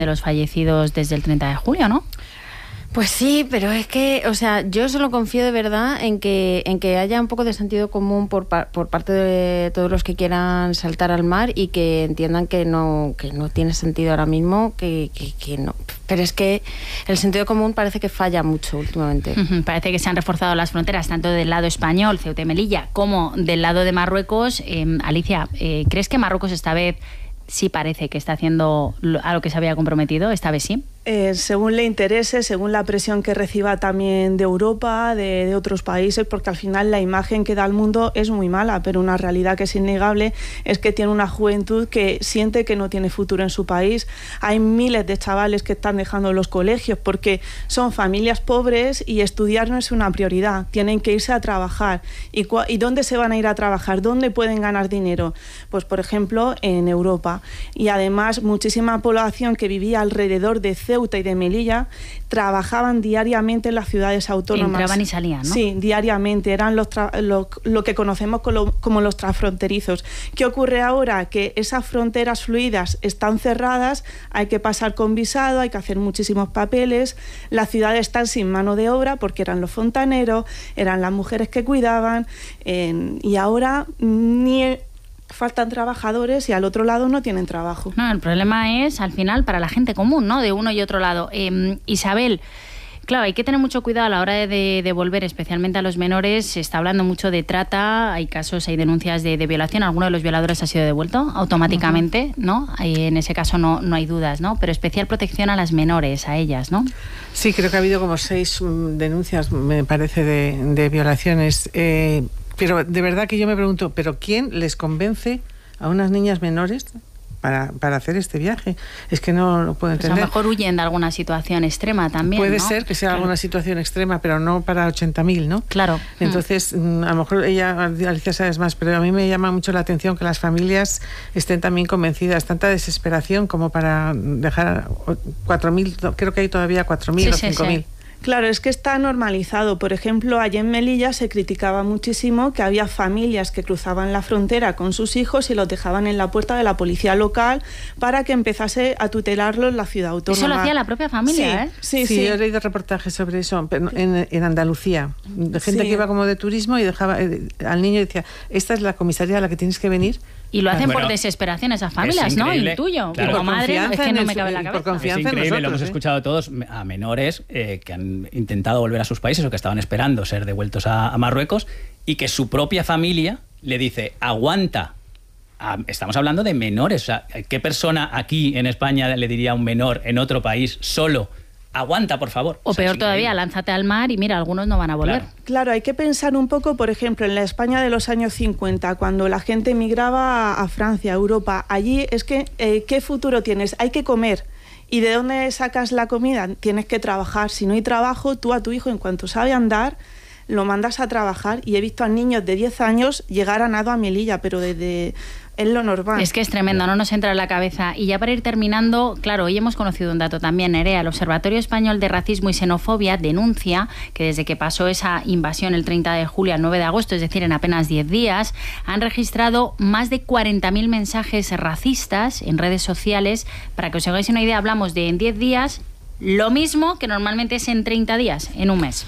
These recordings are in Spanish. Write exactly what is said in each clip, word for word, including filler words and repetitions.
de los fallecidos desde el treinta de julio, ¿no? Pues sí, pero es que, o sea, yo solo confío de verdad en que en que haya un poco de sentido común por, por parte de todos los que quieran saltar al mar y que entiendan que no que no tiene sentido ahora mismo, que, que, que no. Pero es que el sentido común parece que falla mucho últimamente. Uh-huh. Parece que se han reforzado las fronteras tanto del lado español, Ceuta y Melilla, como del lado de Marruecos. Eh, Alicia, eh, ¿crees que Marruecos esta vez sí parece que está haciendo a lo que se había comprometido? ¿Esta vez sí? Eh, según le interese, según la presión que reciba también de Europa, de, de otros países, porque al final la imagen que da al mundo es muy mala, pero una realidad que es innegable es que tiene una juventud que siente que no tiene futuro en su país. Hay miles de chavales que están dejando los colegios porque son familias pobres y estudiar no es una prioridad, tienen que irse a trabajar. ¿Y, ¿Y dónde se van a ir a trabajar? ¿Dónde pueden ganar dinero? Pues por ejemplo en Europa. Y además muchísima población que vivía alrededor de Ceuta y de Melilla trabajaban diariamente en las ciudades autónomas. Entraban y salían, ¿no? Sí, diariamente. Eran los lo, lo que conocemos como, como los transfronterizos. ¿Qué ocurre ahora? Que esas fronteras fluidas están cerradas, hay que pasar con visado, hay que hacer muchísimos papeles, las ciudades están sin mano de obra porque eran los fontaneros, eran las mujeres que cuidaban, eh, y ahora ni... faltan trabajadores y al otro lado no tienen trabajo. No, el problema es al final para la gente común, ¿no? De uno y otro lado. Eh, Isabel, claro, hay que tener mucho cuidado a la hora de devolver, especialmente a los menores. Se está hablando mucho de trata, hay casos, hay denuncias de, de violación. Alguno de los violadores ha sido devuelto automáticamente, uh-huh. ¿no? Ahí, en ese caso no, no hay dudas, ¿no? Pero especial protección a las menores, a ellas, ¿no? Sí, creo que ha habido como seis denuncias, me parece, de, de violaciones. Eh, Pero de verdad que yo me pregunto, ¿pero quién les convence a unas niñas menores para, para hacer este viaje? Es que no lo puedo entender. Pues a lo mejor huyen de alguna situación extrema también, Puede ¿no? ser que sea claro. alguna situación extrema, pero no para ochenta mil, ¿no? Claro. Entonces, mm. a lo mejor ella, Alicia, sabes más, pero a mí me llama mucho la atención que las familias estén también convencidas. Tanta desesperación como para dejar cuatro mil, creo que hay todavía cuatro mil sí, o cinco mil. Sí, sí. Claro, es que está normalizado. Por ejemplo, allí en Melilla se criticaba muchísimo que había familias que cruzaban la frontera con sus hijos y los dejaban en la puerta de la policía local para que empezase a tutelarlos la ciudad autónoma. Eso lo hacía la propia familia, sí, ¿eh? Sí, sí, sí. Yo he leído reportajes sobre eso en, en Andalucía, de gente sí. que iba como de turismo y dejaba eh, al niño y decía, esta es la comisaría a la que tienes que venir. Y lo hacen bueno, por desesperación esas familias, ¿no? Intuyo. Claro. Y como madre, es que no me cabe en la cabeza. Por confianza es increíble, en nosotros, lo hemos ¿eh? escuchado todos a menores eh, que han intentado volver a sus países o que estaban esperando ser devueltos a, a Marruecos y que su propia familia le dice, aguanta. Ah, estamos hablando de menores. O sea, ¿qué persona aquí en España le diría a un menor en otro país solo? Aguanta, por favor. O, o sea, peor todavía, increíble. Lánzate al mar y mira, algunos no van a volver. Claro. Claro, hay que pensar un poco, por ejemplo, en la España de los años cincuenta, cuando la gente emigraba a Francia, a Europa. Allí es que, eh, ¿qué futuro tienes? Hay que comer. ¿Y de dónde sacas la comida? Tienes que trabajar. Si no hay trabajo, tú a tu hijo, en cuanto sabe andar, lo mandas a trabajar. Y he visto a niños de diez años llegar a nado a Melilla, pero desde... es lo normal. Es que es tremendo, no nos entra en la cabeza. Y ya para ir terminando, claro, hoy hemos conocido un dato también, Nerea. El Observatorio Español de Racismo y Xenofobia denuncia que desde que pasó esa invasión el treinta de julio al nueve de agosto, es decir, en apenas diez días, han registrado más de cuarenta mil mensajes racistas en redes sociales. Para que os hagáis una idea, hablamos de en diez días lo mismo que normalmente es en treinta días, en un mes.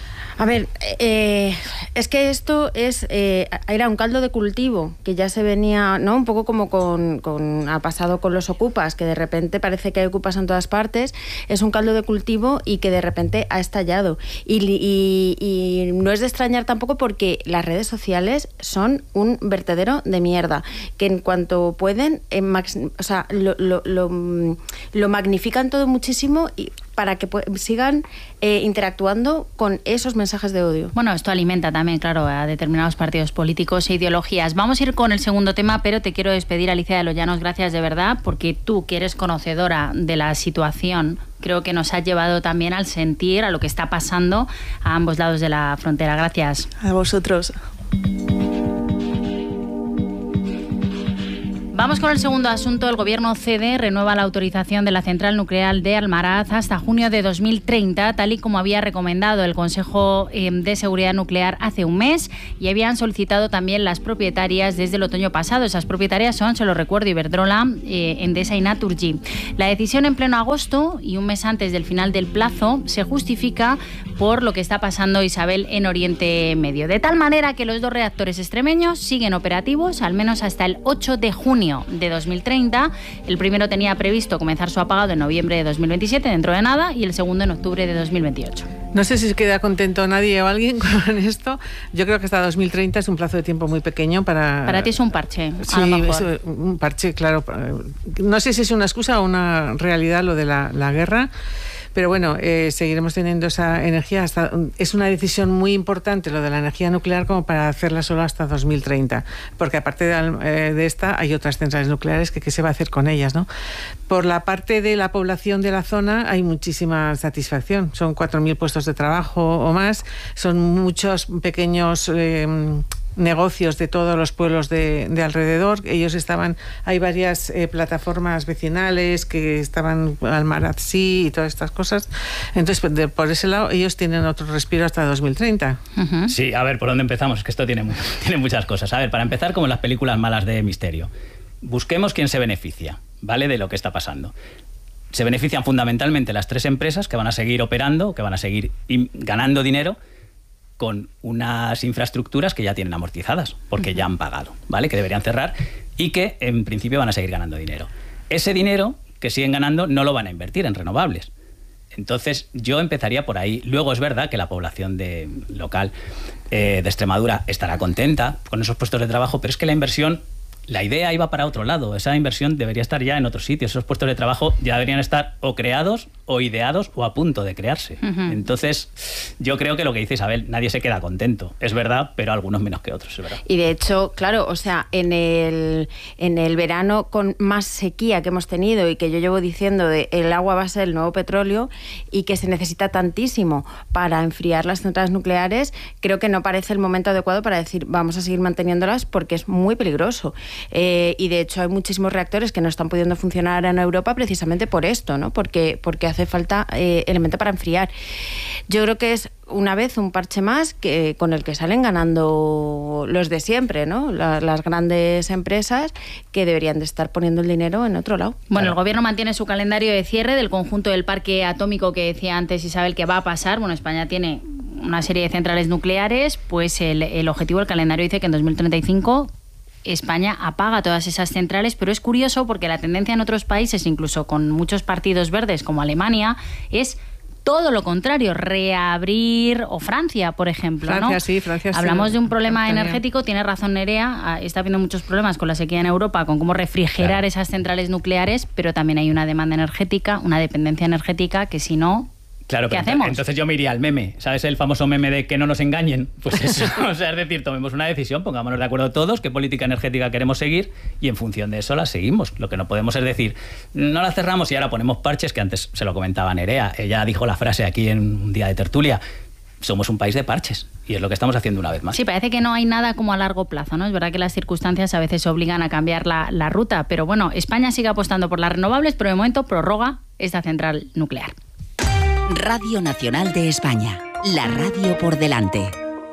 A ver, eh, es que esto es eh, era un caldo de cultivo que ya se venía, ¿no? Un poco como con, con ha pasado con los ocupas, que de repente parece que hay ocupas en todas partes. Es un caldo de cultivo y que de repente ha estallado. Y, y, y no es de extrañar tampoco porque las redes sociales son un vertedero de mierda, que en cuanto pueden, eh, max, o sea, lo, lo, lo, lo magnifican todo muchísimo y para que sigan eh, interactuando con esos mensajes de odio. Bueno, esto alimenta también, claro, a determinados partidos políticos e ideologías. Vamos a ir con el segundo tema, pero te quiero despedir, Alicia de los Llanos, gracias de verdad, porque tú, que eres conocedora de la situación, creo que nos has llevado también al sentir, a lo que está pasando a ambos lados de la frontera. Gracias. A vosotros. Vamos con el segundo asunto. El gobierno cede renueva la autorización de la central nuclear de Almaraz hasta junio de dos mil treinta, tal y como había recomendado el Consejo de Seguridad Nuclear hace un mes, y habían solicitado también las propietarias desde el otoño pasado. Esas propietarias son, se lo recuerdo, Iberdrola, eh, Endesa y Naturgy. La decisión en pleno agosto y un mes antes del final del plazo se justifica por lo que está pasando, Isabel, en Oriente Medio. De tal manera que los dos reactores extremeños siguen operativos al menos hasta el ocho de junio de dos mil treinta. El primero tenía previsto comenzar su apagado en noviembre de dos mil veintisiete, dentro de nada, y el segundo en octubre de dos mil veintiocho. No sé si se queda contento nadie o alguien con esto. Yo creo que hasta dos mil treinta es un plazo de tiempo muy pequeño para... Para ti es un parche, sí, a lo mejor. Es un parche, claro. No sé si es una excusa o una realidad lo de la, la guerra. Pero bueno, eh, seguiremos teniendo esa energía. Hasta, es una decisión muy importante lo de la energía nuclear como para hacerla solo hasta dos mil treinta, porque aparte de, eh, de esta hay otras centrales nucleares que qué se va a hacer con ellas, ¿no? Por la parte de la población de la zona hay muchísima satisfacción. Son cuatro mil puestos de trabajo o más, son muchos pequeños... Eh, negocios de todos los pueblos de, de alrededor. Ellos estaban, hay varias eh, plataformas vecinales que estaban Almaraz y todas estas cosas. Entonces, de, por ese lado, ellos tienen otro respiro hasta dos mil treinta. Uh-huh. Sí, a ver, ¿por dónde empezamos? Es que esto tiene, tiene muchas cosas. A ver, para empezar, como en las películas malas de misterio, busquemos quién se beneficia, ¿vale?, de lo que está pasando. Se benefician fundamentalmente las tres empresas que van a seguir operando, que van a seguir ganando dinero con unas infraestructuras que ya tienen amortizadas, porque uh-huh. ya han pagado, ¿vale?, que deberían cerrar y que en principio van a seguir ganando dinero. Ese dinero que siguen ganando no lo van a invertir en renovables. Entonces yo empezaría por ahí. Luego es verdad que la población de, local eh, de Extremadura estará contenta con esos puestos de trabajo, pero es que la inversión... La idea iba para otro lado, esa inversión debería estar ya en otros sitios, esos puestos de trabajo ya deberían estar o creados o ideados o a punto de crearse. Uh-huh. Entonces, yo creo que lo que dice Isabel, nadie se queda contento, es verdad, pero algunos menos que otros, es verdad. Y de hecho, claro, o sea, en el, en el verano con más sequía que hemos tenido y que yo llevo diciendo de el agua va a ser el nuevo petróleo y que se necesita tantísimo para enfriar las centrales nucleares, creo que no parece el momento adecuado para decir vamos a seguir manteniéndolas porque es muy peligroso. Eh, y de hecho hay muchísimos reactores que no están pudiendo funcionar en Europa precisamente por esto, ¿no? Porque, porque hace falta eh, elemento para enfriar. Yo creo que es una vez un parche más que, con el que salen ganando los de siempre, ¿no? La, las grandes empresas que deberían de estar poniendo el dinero en otro lado. Bueno, el gobierno mantiene su calendario de cierre del conjunto del parque atómico que decía antes Isabel que va a pasar. Bueno, España tiene una serie de centrales nucleares, pues el, el objetivo del calendario dice que en dos mil treinta y cinco España apaga todas esas centrales, pero es curioso porque la tendencia en otros países, incluso con muchos partidos verdes como Alemania, es todo lo contrario, reabrir, o Francia, por ejemplo, Francia, ¿no? sí, Francia, Hablamos sí, de un problema Francia. energético, tiene razón Nerea, está habiendo muchos problemas con la sequía en Europa, con cómo refrigerar claro. esas centrales nucleares, pero también hay una demanda energética, una dependencia energética que si no... Claro, ¿qué pero hacemos? Entonces yo me iría al meme, ¿sabes? El famoso meme de que no nos engañen. Pues eso, o sea, es decir, tomemos una decisión, pongámonos de acuerdo todos, qué política energética queremos seguir y en función de eso la seguimos. Lo que no podemos es decir, no la cerramos y ahora ponemos parches, que antes se lo comentaba Nerea. Ella dijo la frase aquí en un día de tertulia, somos un país de parches y es lo que estamos haciendo una vez más. Sí, parece que no hay nada como a largo plazo, ¿no? Es verdad que las circunstancias a veces obligan a cambiar la, la ruta, pero bueno, España sigue apostando por las renovables, pero de momento prorroga esta central nuclear. Radio Nacional de España, la radio por delante.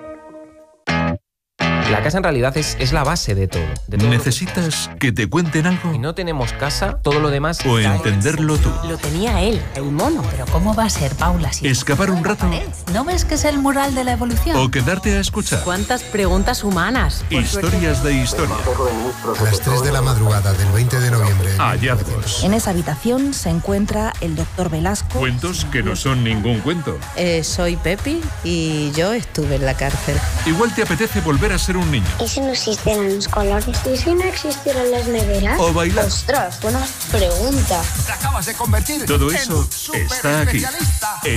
La casa en realidad es, es la base de todo. De todo ¿Necesitas que te cuenten algo? Si no tenemos casa, todo lo demás... O entenderlo tú. Lo tenía él, el mono. Pero ¿cómo va a ser, Paula? Si ¿Escapar un rato? ¿No ves que es el mural de la evolución? ¿O quedarte a escuchar? ¿Cuántas preguntas humanas? Historias de historia. A las tres de la madrugada del veinte de noviembre. Hallazgos. En esa habitación se encuentra el doctor Velasco. Cuentos que no son ningún cuento. Eh, soy Pepi y yo estuve en la cárcel. Igual te apetece volver a ser un niño. ¿Y si no existieran los colores? ¿Y si no existieran las neveras? O bailar. ¡Ostras, buena pregunta! Te acabas de convertir Todo eso está aquí, en